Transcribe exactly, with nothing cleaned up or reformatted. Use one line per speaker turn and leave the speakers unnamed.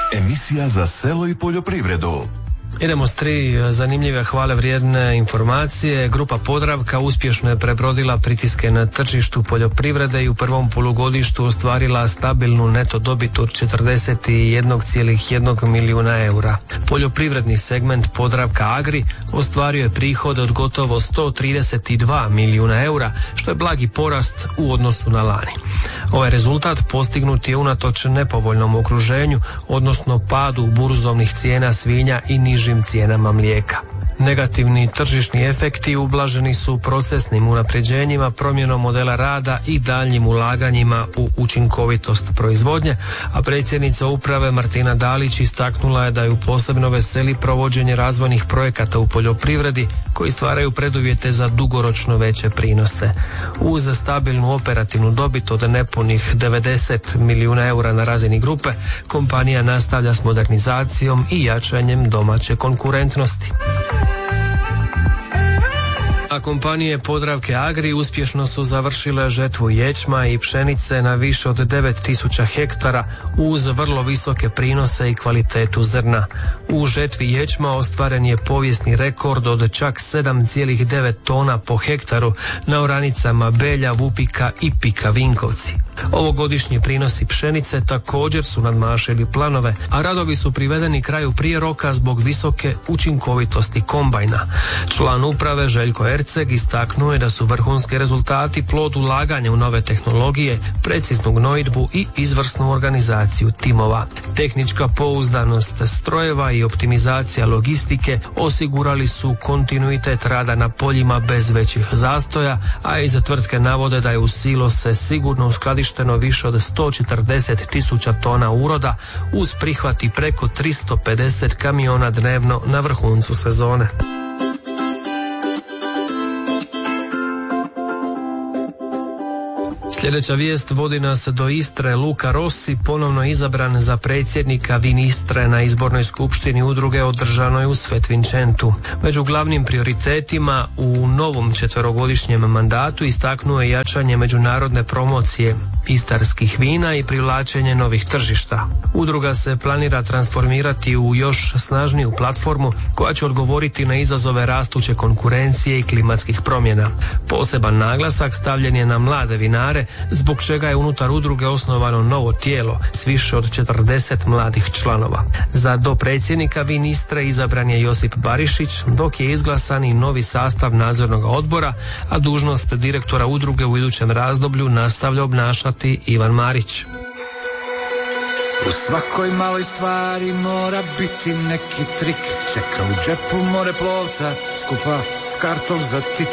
Emisija za selo i poljoprivredu.
Idemo s tri zanimljive, hvale vrijedne informacije. Grupa Podravka uspješno je prebrodila pritiske na tržištu poljoprivrede i u prvom polugodištu ostvarila stabilnu neto dobit od četrdeset jedan zarez jedan milijuna eura. Poljoprivredni segment Podravka Agri ostvario je prihod od gotovo sto trideset dva milijuna eura, što je blagi porast u odnosu na lani. Ovaj rezultat postignut je unatoč nepovoljnom okruženju, odnosno padu burzovnih cijena svinja i nižim cijenama mlijeka. Negativni tržišni efekti ublaženi su procesnim unapređenjima, promjenom modela rada i daljnjim ulaganjima u učinkovitost proizvodnje, a predsjednica uprave Martina Dalić istaknula je da ju posebno veseli provođenje razvojnih projekata u poljoprivredi koji stvaraju preduvjete za dugoročno veće prinose. Uz stabilnu operativnu dobit od nepunih devedeset milijuna eura na razini grupe, kompanija nastavlja s modernizacijom i jačanjem domaće konkurentnosti. A kompanije Podravke Agri uspješno su završile žetvu ječma i pšenice na više od devet tisuća hektara uz vrlo visoke prinose i kvalitetu zrna. U žetvi ječma ostvaren je povijesni rekord od čak sedam zarez devet tona po hektaru na oranicama Belja, Vupika i Pika Vinkovci. Ovogodišnji prinosi pšenice također su nadmašili planove, a radovi su privedeni kraju prije roka zbog visoke učinkovitosti kombajna. Član uprave Željko Erceg istaknuo je da su vrhunski rezultati plod ulaganja u nove tehnologije, preciznu gnojidbu i izvrsnu organizaciju timova. Tehnička pouzdanost strojeva i optimizacija logistike osigurali su kontinuitet rada na poljima bez većih zastoja, a iz tvrtke navode da je u silose sigurno uskladišteno više od sto četrdeset tisuća tona uroda uz prihvati preko tristo pedeset kamiona dnevno na vrhuncu sezone. Sljedeća vijest vodi nas do Istre. Luka Rossi ponovno izabran za predsjednika Vinistre na izbornoj skupštini udruge održanoj u Svetvinčentu. Među glavnim prioritetima u novom četverogodišnjem mandatu istaknuo je jačanje međunarodne promocije istarskih vina i privlačenje novih tržišta. Udruga se planira transformirati u još snažniju platformu koja će odgovoriti na izazove rastuće konkurencije i klimatskih promjena. Poseban naglasak stavljen je na mlade vinare, zbog čega je unutar udruge osnovano novo tijelo s više od četrdeset mladih članova. Za dopredsjednika Vinistre izabran je Josip Barišić, dok je izglasan i novi sastav nadzornog odbora, a dužnost direktora udruge u idućem razdoblju nastavlja obnašati Ivan Marić.
U svakoj maloj stvari mora biti neki trik, čeka u džepu more plovca, skupa s kartom za tik